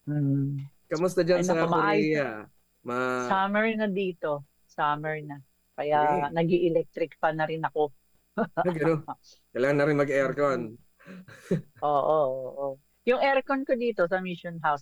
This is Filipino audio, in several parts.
Mm. Kamusta Ay dyan naku, sa maayos na. Korea? Ma Summer na dito. Summer na. Kaya eh, nag-electric fan na rin ako. gano'n. Kailangan na rin mag-aircon. Mm. Oo, oo. Yung aircon ko dito sa Mission House,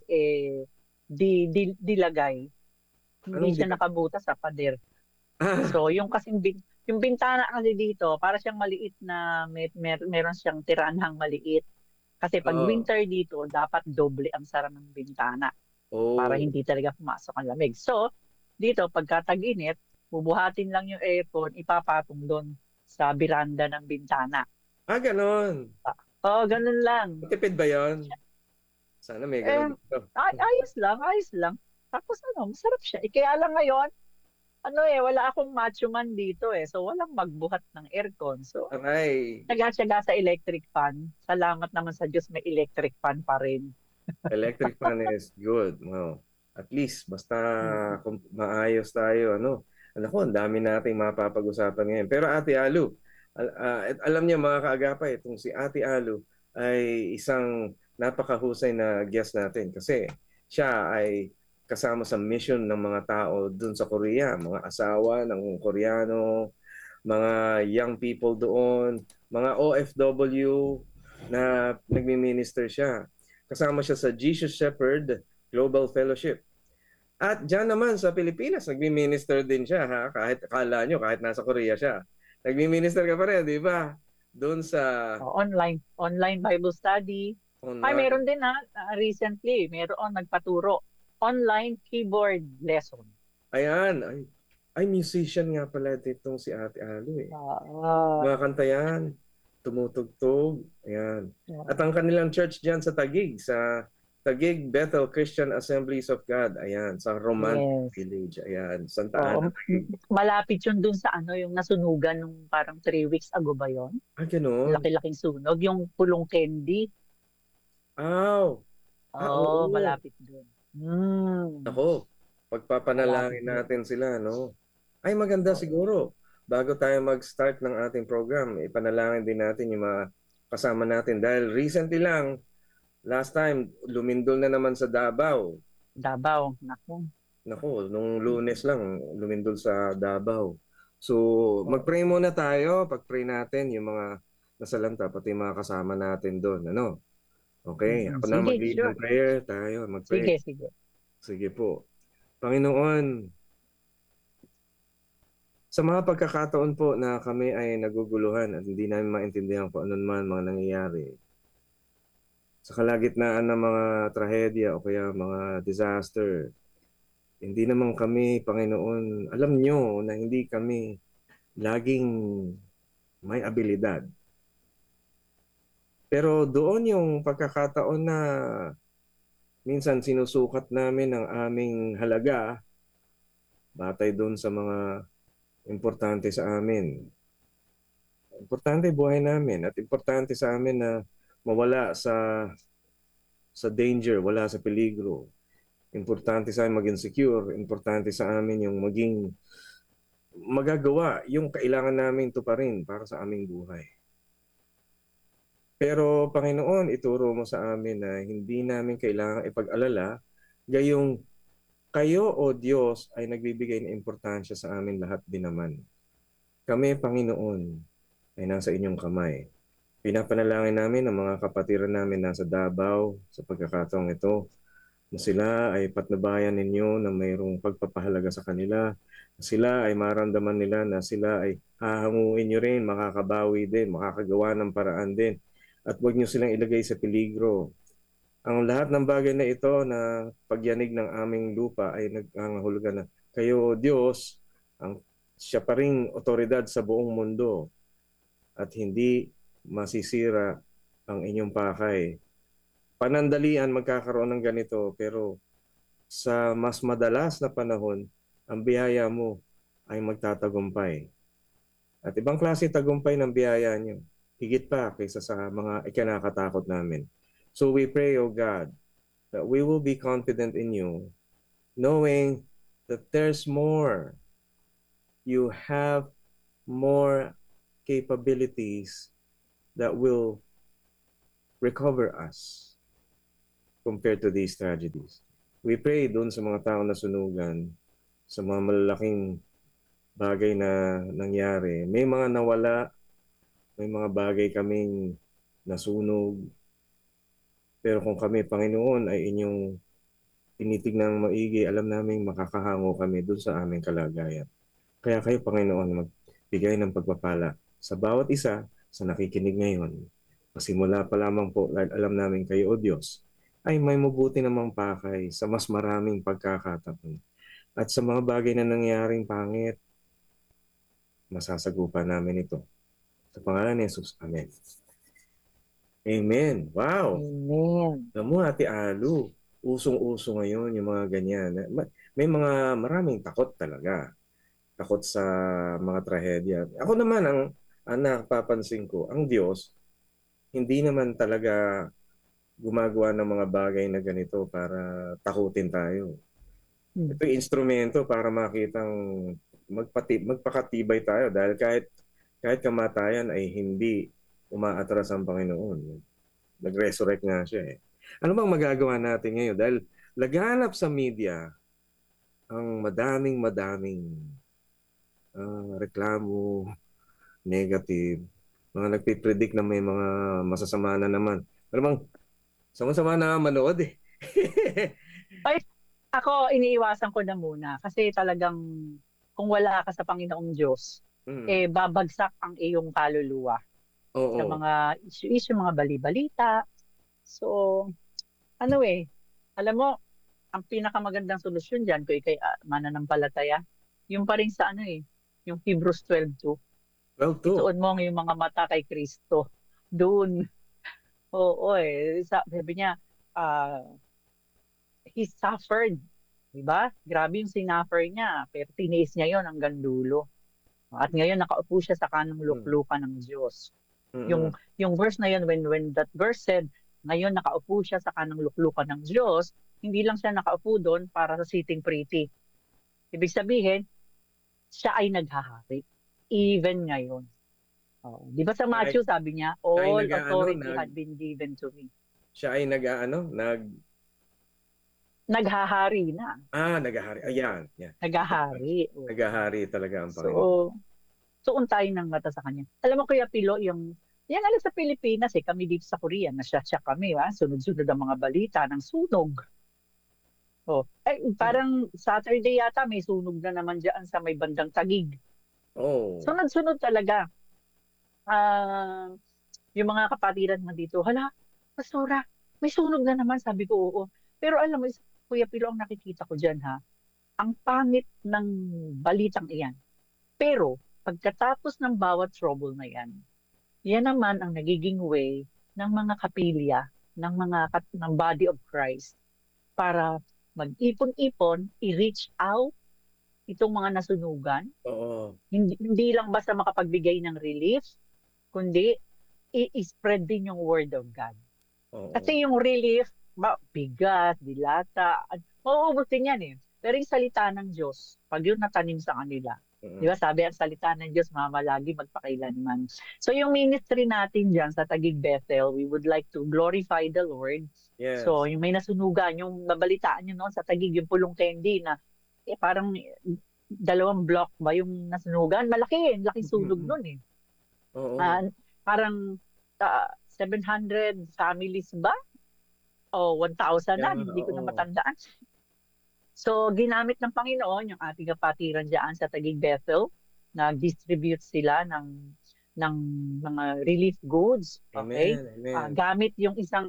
dilagay. Hindi Anong siya bigat? nakabutas sa pader. Ah, So, yung bintana kasi dito, para siyang maliit na, meron siyang tiranhang maliit. Kasi pag oo. winter dito, dapat doble ang sara ng bintana para Oh, hindi talaga pumasok ang lamig. So, dito, pagka tag-init, bubuhatin lang yung aircon, ipapatong doon sa biranda ng bintana. gano'n. Oo, ganun lang. Matipid ba 'yon? Sana may Eh, gano'n dito. ayos lang, ayos lang. Tapos ano, masarap siya. Kaya lang ngayon, ano wala akong macho man dito So, walang magbuhat ng aircon. So, Aray, tsaga-tsaga sa electric fan. Salamat naman sa Diyos, may electric fan pa rin. electric fan is good. Wow. At least, basta Mm. kung maayos tayo, ano. Alam ko, ang dami nating mapapag-usapan ngayon. Pero Ate Alu, alam niyo mga kaagapay, itong si Ate Alu ay isang napakahusay na guest natin kasi siya ay kasama sa mission ng mga tao dun sa Korea, mga asawa ng Koreano, mga young people doon, mga OFW na nagmi-minister siya. Kasama siya sa Jesus Shepherd Global Fellowship. At diyan naman sa Pilipinas, nagmi-minister din siya ha, kahit akala nyo, kahit nasa Korea siya. Nagmi-minister ka pa rin, di ba? Doon sa Online Bible study. Ay, online. meron din recently, meron nagpaturo. Online keyboard lesson. Ayan, ay musician nga pala ditong si Ate Alu eh. Ah, Mga kanta yan, tumutugtog, ayan. At ang ah, kanilang church diyan sa Taguig, sa Taguig Bethel Christian Assemblies of God, ayan, sa Romantic yes. Village, ayan, Santa Oo, Ana, Taguig. malapit yun dun sa yung nasunugan nung parang 3 weeks ago ba yun? Ganoon. Laki-laking sunog. Yung pulong candy. Aw, Oo, oo. malapit dun. Hmm, Ako, malapit pagpapanalangin dun. natin sila, no? Ay, maganda Oo. siguro. Bago tayo mag-start ng ating program, ipanalangin din natin yung mga kasama natin. Dahil recently lang, last time, lumindol na naman sa Davao. Davao. Naku. Nako, nung Lunes lang, lumindol sa Davao. So, mag-pray Oo. muna tayo. Pag-pray natin yung mga nasalanta, pati yung mga kasama natin doon. Ano? Okay, ako na Sige, mag-lead ng sure. prayer. Tayo, mag-pray. Sige, sige. Sige po. Panginoon, sa mga pagkakataon po na kami ay naguguluhan at hindi namin maintindihan kung ano man mga nangyayari, sa kalagitnaan ng mga trahedya o kaya mga disaster, hindi naman kami, Panginoon, alam nyo na hindi kami laging may abilidad. Pero doon yung pagkakataon na minsan sinusukat namin ang aming halaga batay doon sa mga importante sa amin. Importante buhay namin at importante sa amin na mawala sa danger, wala sa peligro. Importante sa amin maging secure, importante sa amin yung maging magagawa yung kailangan namin tuparin para sa aming buhay. Pero Panginoon, ituro mo sa amin na hindi namin kailangan ipag-alala, gayong kayo o Diyos ay nagbibigay ng importansya sa amin lahat din naman. Kami, Panginoon, ay nasa inyong kamay. Pinapanalangin namin ang mga kapatiran namin nasa Davao sa pagkakataong ito na sila ay patnubayan ninyo na mayroong pagpapahalaga sa kanila, na sila ay maramdaman nila na sila ay hahanguin nyo rin, makakabawi din, makakagawa ng paraan din. At huwag nyo silang ilagay sa peligro. Ang lahat ng bagay na ito na pagyanig ng aming lupa ay nagkangahulugan na kayo, Diyos, ang siya pa ring otoridad sa buong mundo at hindi masisira ang inyong pakay. Panandalian magkakaroon ng ganito pero sa mas madalas na panahon, ang biyaya mo ay magtatagumpay. At ibang klase tagumpay ng biyaya niyo, higit pa kaysa sa mga ikinakatakot namin. So we pray, O God, that we will be confident in you, knowing that there's more. You have more capabilities that will recover us. compared to these tragedies. We pray doon sa mga tao na sunugan, sa mga malalaking bagay na nangyari. May mga nawala, may mga bagay kaming nasunog. Pero kung kami, Panginoon, ay inyong tinitignan maigi, alam namin makakahango kami doon sa aming kalagayan. Kaya kayo, Panginoon, magbigay ng pagpapala sa bawat isa sa nakikinig ngayon. Pasimula pa lamang po, dahil alam namin kayo, O Diyos, ay may mabuti namang pakay sa mas maraming pagkakataon. At sa mga bagay na nangyaring pangit, masasagupan namin ito. Sa pangalan ni Jesus, Amen. Amen. Wow! Amen. Alam mo, Ate Alu, usong-uso ngayon yung mga ganyan. May mga maraming takot talaga. Takot sa mga trahedya. Ako naman, ang napapansin ko, ang Diyos, hindi naman talaga gumagawa ng mga bagay na ganito para takutin tayo. Ito yung instrumento para makitang magpakatibay tayo dahil kahit kamatayan ay hindi umaatras ang Panginoon. Nag-resurrect nga siya eh. Ano bang magagawa natin ngayon? Dahil laganap sa media ang madaming reklamo, negative, mga nagpipredict na may mga masasama na naman. Ano bang, sama-sama na manood eh. Ay, ako, iniiwasan ko na muna kasi talagang kung wala ka sa Panginoong Diyos, Mm. babagsak ang iyong kaluluwa sa Oo. mga issue, mga bali-balita. So, alam mo, ang pinakamagandang solusyon diyan kung ikay mananampalataya, yung pa rin sa yung Hebrews 12:2. Well, to. Ituon mo ang iyong mga mata kay Kristo. Doon. Oo sabi niya, ah, he suffered. Diba? Grabe yung sinuffer niya. Pero tiniis niya yon hanggang dulo. At ngayon nakaupo siya sa kanang Mm. luklukan ng Diyos. Mm-mm. Yung verse na yun, when that verse said, ngayon nakaupo siya sa kanang luklukan ng Diyos, hindi lang siya nakaupo doon para sa sitting pretty. Ibig sabihin, siya ay naghahari. Even ngayon. Di ba sa Siya ay, Matthew sabi niya, siya ay all nag-aano, authority had been given to me. siya ay nag-aano, Naghahari na. naghahari. Ayan. Yan. Naghahari. Naghahari talaga ang So, Panginoon. tuon tayo ng mata sa kanya. Alam mo Kuya Pilo, yan alam sa Pilipinas kami dito sa Korea, nasya kami, sunod-sunod ang mga balita ng sunog. Parang Saturday yata may sunog na naman diyan sa may bandang Taguig. Oh. Sunod-sunod talaga. Yung mga kapatiran mo dito, hala, Pastora, may sunog na naman, sabi ko oo. Pero alam mo, Kuya Pilo, ang nakikita ko diyan ang pangit ng balitang iyan. Pero, pagkatapos ng bawat trouble na yan naman ang nagiging way ng mga kapilya, ng body of Christ para mag-ipon-ipon, i-reach out itong mga nasunugan. Oo. Hindi lang basta makapagbigay ng relief, kundi i-spread din yung word of God. Oo. Kasi yung relief, bigat, dilata, mauubos din yan eh. Pero yung salita ng Diyos, pag yun natanim sa kanila, di ba sabi ang salita ng Diyos, mamalagi magpakailanman. So yung ministry natin dyan sa Taguig Bethel, we would like to glorify the Lord. Yes. So yung may nasunugan, yung babalitaan nyo noon sa Taguig, yung Pulong Candy na parang 2 block ba yung nasunugan? Laking sunog nun eh. Oo. Parang 700 families ba? O 1,000 na, hindi ko na matandaan. So, ginamit ng Panginoon yung ating kapatiran diyan sa Taguig Bethel. Nag-distribute sila ng mga relief goods. Okay? Amen. Gamit yung isang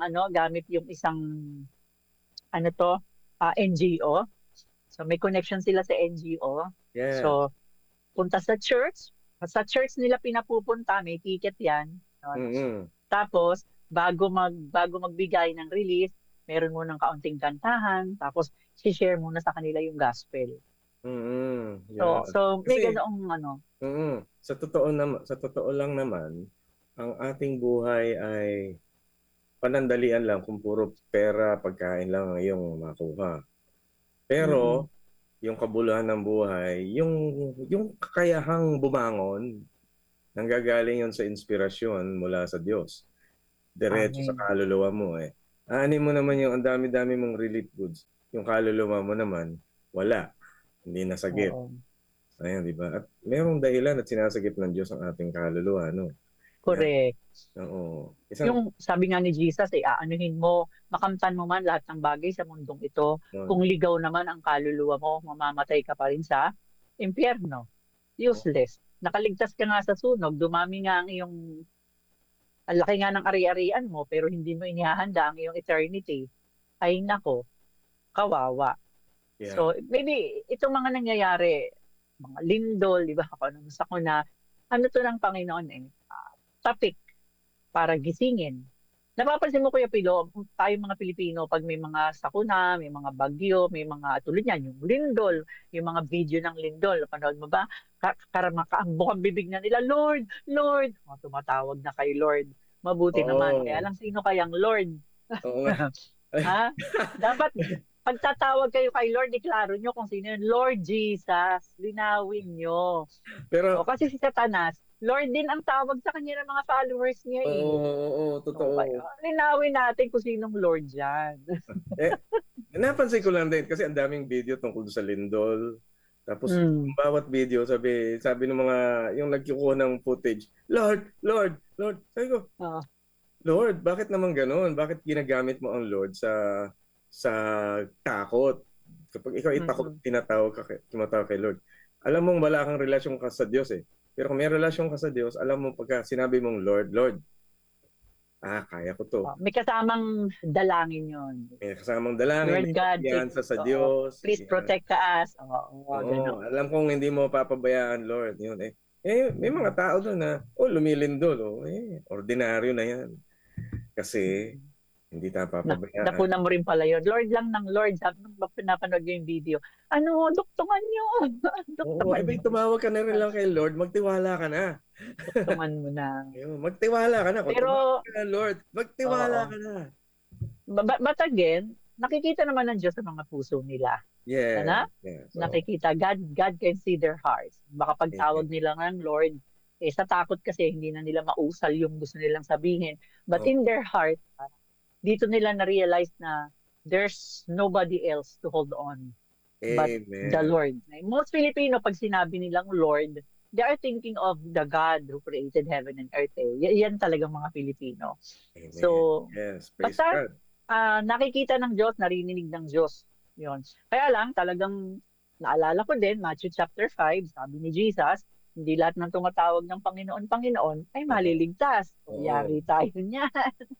NGO. So, may connection sila sa NGO. Yes. So, punta sa church. Sa church nila pinapupunta, may ticket yan. Tapos, bago magbigay ng relief, meron mo ng kaunting kantahan, tapos share muna sa kanila yung gospel. Yeah. So may ganoong Sa totoo lang naman, ang ating buhay ay panandalian lang kung puro pera, pagkain lang ang iyong makuha. Pero yung kabuluhan ng buhay, yung kakayahang bumangon, nanggagaling yun sa inspirasyon mula sa Diyos. Diretso sa kaluluwa mo eh. Aanin mo naman yung ang dami-dami mong relief goods. Yung kaluluwa mo naman, wala. Hindi nasagip. Oo. Ayan, di ba? At merong dahilan at sinasagip ng Diyos ang ating kaluluwa, no? Yan. Correct. Oo. Isang, Yung sabi nga ni Jesus, aanuhin mo, makamtan mo man lahat ng bagay sa mundong ito. Kung ligaw naman ang kaluluwa mo, mamamatay ka pa rin sa impyerno. Useless. Nakaligtas ka nga sa sunog, dumami nga ang iyong, ang laki nga ng ari-arian mo, pero hindi mo inihahanda ang iyong eternity. Ay nako, kawawa. yeah. So, maybe itong mga nangyayari, mga lindol, di ba? Kung ano sakuna, ano to ng Panginoon topic para gisingin. Napapansin mo, Kuya Pilo, tayo mga Pilipino, pag may mga sakuna, may mga bagyo, may mga tulad yan, yung lindol, yung mga video ng lindol, napanood mo ba? Kaambok ang bibig na nila, Lord, Lord. Tumatawag na kay Lord. Mabuti naman. Kaya Oo. lang, sino kayang Lord? Oo nga. Ha? Dapat, pagtatawag kayo kay Lord, deklaro nyo kung sino yun. Lord Jesus, linawin nyo. Pero, Kasi si Satanas, Lord din ang tawag sa kanya ng mga followers niya oo, eh. oo, totoo. Linawin natin kung sinong Lord dyan. Eh, napansin ko lang din kasi ang daming video tungkol sa lindol. Tapos Hmm. bawat video sabi ng mga yung nagkukuha ng footage, Lord, Lord, Lord. Sabi ko, Oh. Lord, bakit naman ganoon? Bakit ginagamit mo ang Lord sa takot? Kapag ikaw ay takot, tumatawag kay Lord. Alam mong wala kang relasyon ka sa Diyos eh. Pero kung may relasyon ka sa Diyos, alam mo pagka sinabi mong Lord, Lord, kaya ko to. May kasamang dalangin yun. May kasamang dalangin, Lord may God, kumpiyansa sa Diyos. please Yan. protect us. Oo, Ganon. alam kong hindi mo papabayaan, Lord. Yun eh. May mga tao doon na, lumilindol. Ordinaryo na yan. Kasi, hindi tayo papabayaan. Napunan mo rin pala yun. Lord lang ng Lord. Sabi nung pinapanood yung video, duktungan nyo. Oo, Duktungan nyo. tumawag ka na rin lang kay Lord, magtiwala ka na. Duktungan mo na. Ayun, magtiwala ka na. Kung tumawag Pero, ka na, Lord, magtiwala oo. ka na. But again, nakikita naman ng Diyos sa mga puso nila. Yes, Ano? yes. Nakikita, God can see their hearts. Baka pagtawag Amen. nila ng Lord, sa takot kasi hindi na nila mausal yung gusto nilang sabihin. But Oh, in their heart, dito nila na-realize na there's nobody else to hold on but the Amen. Lord. Most Filipino, pag sinabi nilang Lord, they are thinking of the God who created heaven and earth. Yan talagang mga Pilipino. Amen. So, Yes, praise basta God. nakikita ng Diyos, narinig ng Diyos. Yun. Kaya lang, talagang naalala ko din, Matthew chapter 5, sabi ni Jesus, hindi lahat ng tumatawag ng Panginoon, Panginoon ay Oo, maliligtas. So, oo, yari tayo niya.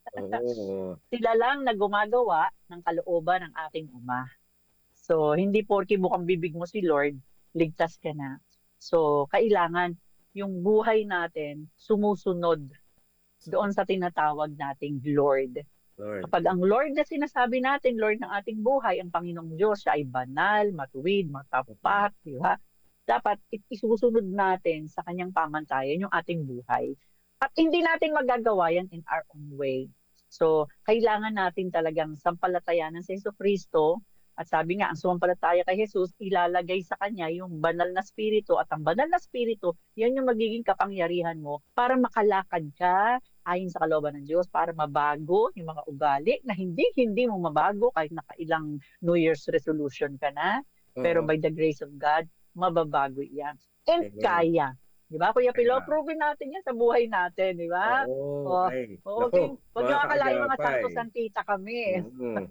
oo. Sila lang na gumagawa ng kalooban ng aking Ama. So, hindi porke bukang bibig mo si Lord, ligtas ka na. So, kailangan yung buhay natin sumusunod doon sa tinatawag nating Lord. Lord. Kapag ang Lord na sinasabi natin, Lord ng ating buhay, ang Panginoong Diyos, siya ay banal, matuwid, matapat, di ba? Dapat isusunod natin sa kanyang pamantayan yung ating buhay. At hindi natin magagawa yan in our own way. So, kailangan natin talagang sampalatayanan sa Yesu Kristo. At sabi nga, ang sumampalataya kay Jesus, ilalagay sa kanya yung banal na spirito. At ang banal na spirito, yan yung magiging kapangyarihan mo para makalakad ka ayon sa kalooban ng Diyos, para mabago yung mga ugali na hindi mo mabago kahit nakailang New Year's resolution ka na. Pero Oo. by the grace of God, mababago yan. And Amen. kaya. Di ba, Kuya Pilo? Kaya, Proven natin yan sa buhay natin, di ba? oo, Oh, ay, okay. nako, Huwag niyo mga akalain mga kaagapay. santo-santita kami.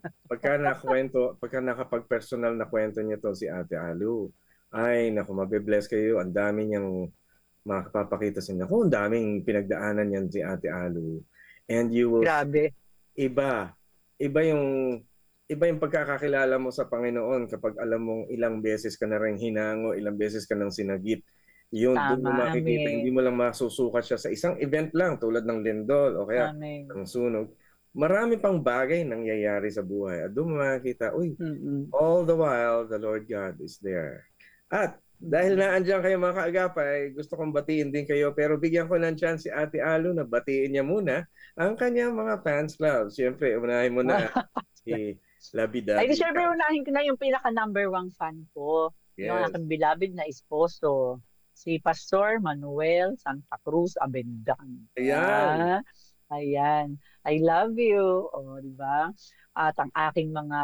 Pagka nakapag-personal na kwento niyo to si Ate Alu, ay, nako, mabibless kayo. Ang dami niyang makapapakita sa inyo. Ang daming pinagdaanan niyan si Ate Alu. And you will Grabe. iba. Iba yung pagkakakilala mo sa Panginoon kapag alam mong ilang beses ka na rin hinango, ilang beses ka nang sinagip. Yun, doon mo Tama. makikita, hindi Amen. mo lang masusukat siya sa isang event lang tulad ng lindol o kaya Amen. ng sunog. Marami pang bagay nangyayari sa buhay. At doon mo makikita, uy, Mm-mm. all the while, the Lord God is there. At dahil Mm-mm. naandyan kayo mga kaagapay, gusto kong batiin din kayo pero bigyan ko ng chance si Ate Alu na batiin niya muna ang kanyang mga fans club. Siyempre, unahin mo na si Labi Ay, di Dabi syempre, fans. unahin ko na yung pinaka-number one fan ko. Yung Yes. aking beloved na esposo, si Pastor Manuel Santa Cruz Abendan. Ayan. Ayan. I love you. O, di ba? At ang aking mga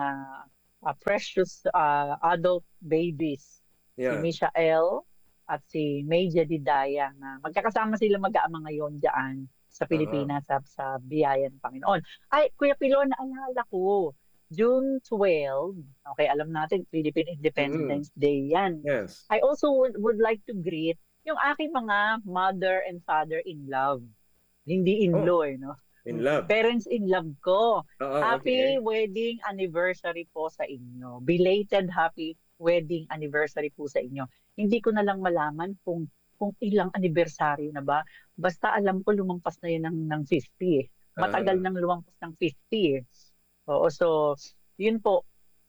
precious adult babies, si Yeah. Mishael at si May Jedediah, na magkakasama sila mag-aama ngayon dyan sa Oo. Pilipinas sa biyaya ng Panginoon. Ay, Kuya Pilo, naalala ko, June 12, okay, alam natin, Philippine Mm. Independence Day yan. Yes. I also would like to greet yung aking mga mother and father in love. Hindi Oh, in-law eh, no? in love. Parents in love ko. Oo, Happy okay. wedding anniversary po sa inyo. Belated happy wedding anniversary po sa inyo. Hindi ko na lang malaman kung ilang anniversary na ba. Basta alam ko lumampas na yun ng 50 eh. Matagal Ah, nang lumampas ng 50 eh. Oo, so yun po.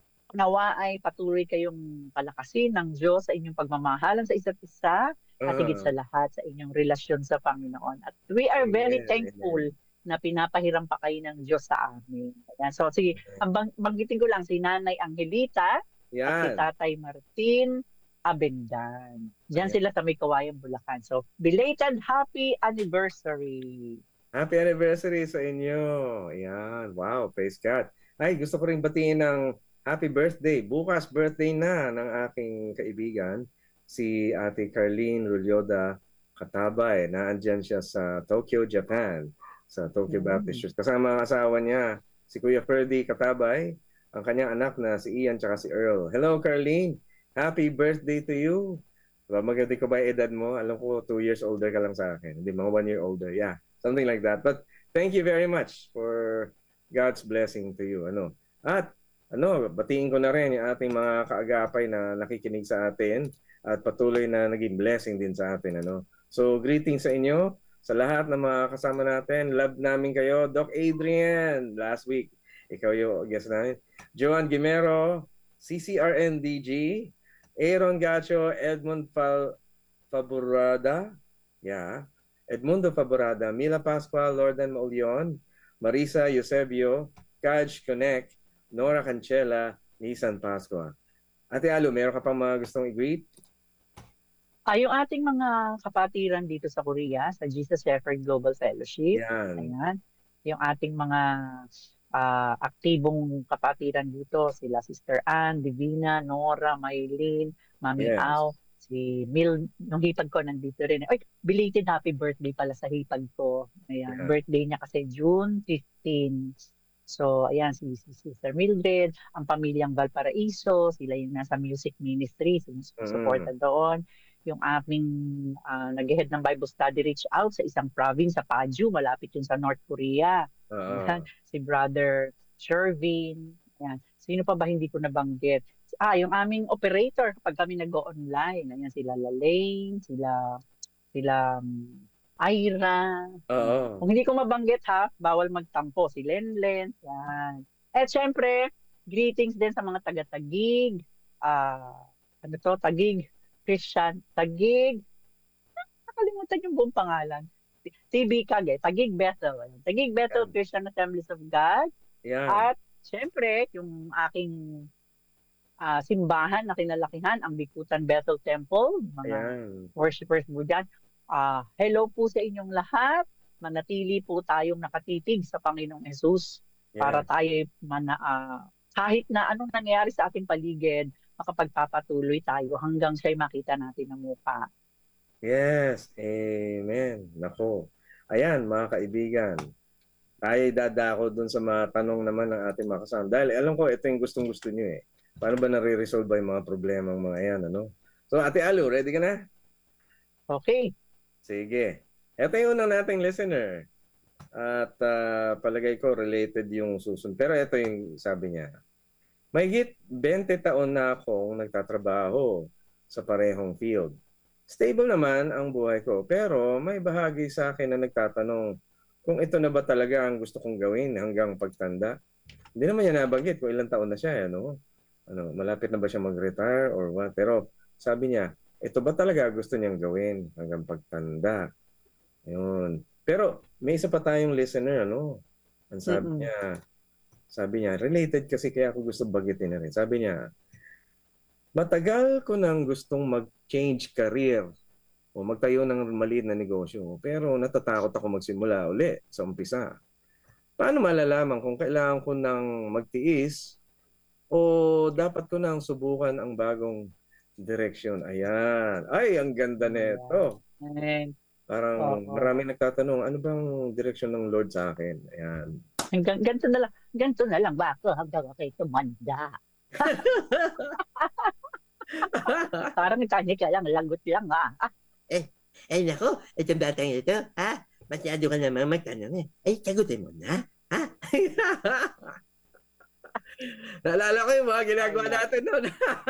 Nawa ay patuloy kayong palakasin ng Diyos sa inyong pagmamahalan sa isa't isa at higit ah. sa lahat sa inyong relasyon sa Panginoon. At we are very Amen. thankful Amen. na pinapahiram pa kayo ng Diyos sa amin. Ayan. So sige, banggitin ko lang si Nanay Angelita at si Yan. Tatay Martin Abendan. Diyan Ayan. sila sa May Kawayan, Bulacan. So belated happy anniversary. Happy anniversary sa inyo. Ayan. Wow, praise God. Ay, gusto ko rin batiin ng happy birthday. Bukas birthday na ng aking kaibigan, si Ate Carlene Rulyoda Katabay. Naandyan siya sa Tokyo, Japan, sa Tokyo Baptist Mm. Church. Kasama ang asawa niya, si Kuya Ferdy Katabay, ang kanyang anak na si Ian tsaka si Earl. Hello, Carlene. Happy birthday to you. Maganda ko ba yung edad mo? Alam ko 2 years older ka lang sa akin. Hindi, mga 1 year older. Yeah, something like that. But thank you very much for God's blessing to you. At batiin ko na rin yung ating mga kaagapay na nakikinig sa atin at patuloy na naging blessing din sa atin. So greetings sa inyo, sa lahat ng mga kasama natin. Love namin kayo. Doc Adrian, last week, ikaw yung guest namin. Joan Gimero, CCRNDG, Aaron Gacho, Edmond Faburada, yeah, Edmundo Faburada, Mila Pascual, Lordan Maulion, Marisa Eusebio, Kaj Connect, Nora Cancela, Nisan Pascua. Ate Alo, meron ka pang mga gustong i-greet? Yung ating mga kapatiran dito sa Korea, sa Jesus Shepherd Global Fellowship, Yan. ayan, yung ating mga aktibong kapatiran dito, sila Sister Ann, Divina, Nora, Maylene, Mami Yes. Au, si Mil, yung hipag ko nandito rin. Ay, belated happy birthday pala sa hipag ko. Ayan, Yan. birthday niya kasi June 15. So, ayan, si Sister Mildred, ang pamilyang Valparaiso, sila yung nasa music ministry, Mm. sumusuporta doon. Yung aming nag-head ng Bible Study reach out sa isang province sa Paju, malapit yun sa North Korea. Ayan, Oo. si Brother Shervin. Ayan. Sino pa ba hindi ko nabanggit? Yung aming operator kapag kami nag-go-online. Ayan, sila Lalaine, sila Ira. Ayan. Oo. Kung hindi ko mabanggit ha, bawal magtampo. Si Lenlen. Yan. At syempre, greetings din sa mga taga-Tagig. Ano to? Tagig. Christian. Tagig. Nakalimutan yung buong pangalan. TB Kag eh. Tagig Bethel. Ayan. Tagig Bethel Yan. Christian Assemblies of God. Yan. At syempre, yung aking simbahan na kinalakihan, ang Bikutan Bethel Temple, mga Ayan. worshipers mo dyan. Hello po sa inyong lahat. Manatili po tayong nakatitig sa Panginoong Jesus para Yes. tayo kahit na anong nangyari sa ating paligid, makapagpapatuloy tayo hanggang siya'y makita natin ang mukha. Yes. Amen. Nako. Ayan, mga kaibigan. Tayo dadako dun sa mga tanong naman ng ating mga kasama. Dahil alam ko, ito yung gustong-gusto nyo eh. Paano ba nare-resolve yung mga problemang mga yan, So, Ate Alu, ready ka na? Okay. Sige. Ito yung unang nating listener. At palagay ko, related yung susunod. Pero ito yung sabi niya. Mahigit 20 taon na akong nagtatrabaho sa parehong field. Stable naman ang buhay ko, pero may bahagi sa akin na nagtatanong kung ito na ba talaga ang gusto kong gawin hanggang pagtanda. Hindi naman niya nabanggit kung ilang taon na siya, malapit na ba siya mag-retire or what. Pero sabi niya, ito ba talaga gusto niyang gawin hanggang pagtanda? Yun. Pero may isa pa tayong listener, Ang Mm-mm. sabi niya, related kasi kaya ako gusto bagitin na rin. Sabi niya, matagal ko nang gustong mag-change career o magtayo ng maliit na negosyo. Pero natatakot ako magsimula uli sa umpisa. paano malalaman kung kailangan ko ng magtiis o dapat ko nang subukan ang bagong direksyon? Ayan. Ay, ang ganda nito. Ayan. Parang Oo. maraming nagtatanong, ano bang direksyon ng Lord sa akin? Ayan. Ganito na lang ba ako hanggang ako'y tumanda? Parang kanya ka lang, lagot lang ah. Eh, nako, itong batang ito, ha? Masyado ka naman magtanong eh. Ay, sagutin mo na, ha? Naalala ko yung mga ginagawa Ayan. natin noon.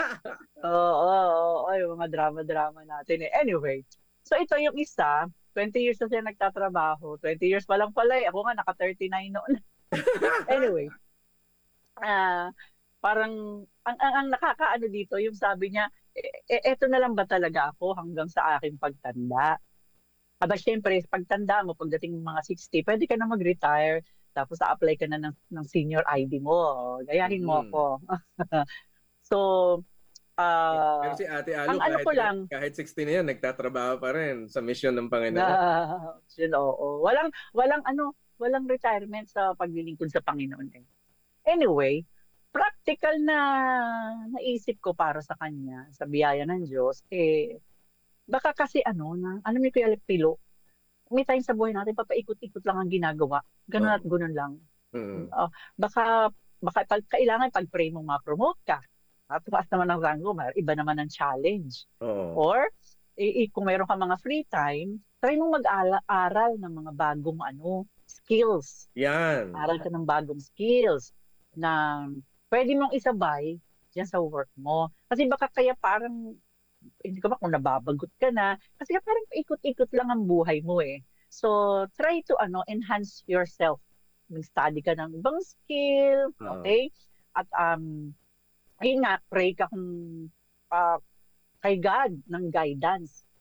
Oo, yung mga drama-drama natin eh. Anyway, so ito yung isa, 20 years na siya nagtatrabaho. 20 years pa lang pala eh. Ako nga, naka-39 noon. Anyway, ah, parang, ang nakakaano dito, yung sabi niya, eto na lang ba talaga ako hanggang sa aking pagtanda? Aba, syempre, pagtanda mo, pagdating ng mga 60, pwede ka na mag-retire, tapos a-apply ka na ng senior ID mo. Gayahin mo Mm. ako. So, Pero ah, si Ate ang Alo, ano ko lang, kahit 60 na yan, nagtatrabaho pa rin sa mission ng na, Panginoon. oo, walang retirement sa paglilingkod sa Panginoon eh. Anyway, practical na naisip ko para sa kanya, sa biyaya ng Diyos, eh, baka kasi alam mo yung Pilo, may time sa buhay natin, papaikot-ikot lang ang ginagawa. Ganun at Oo. ganun lang. Mm. Baka kailangan pag-pray mo ma-promote ka. At tumaas naman ang rango, iba naman ang challenge. Oo. Or, kung meron ka mga free time, try mong mag-aral ng mga bagong skills. Yan. Aral ka ng bagong skills na pwede mong isabay dyan sa work mo. Kasi baka kaya parang, hindi ko ba kung nababagot ka na, kasi parang ikot-ikot lang ang buhay mo eh. So, try to enhance yourself. Mag-study ka ng ibang skill, Oo. okay? At ayun nga, pray ka kung ah, kay God ng guidance